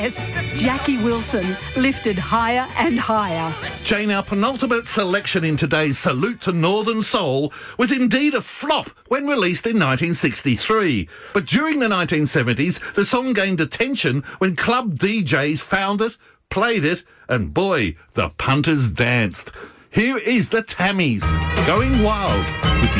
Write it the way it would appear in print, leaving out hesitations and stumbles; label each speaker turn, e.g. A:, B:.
A: Jackie Wilson lifted higher and higher.
B: Jane, our penultimate selection in today's Salute to Northern Soul was indeed a flop when released in 1963. But during the 1970s, the song gained attention when club DJs found it, played it, and boy, the punters danced. Here is the Tammies, Going Wild.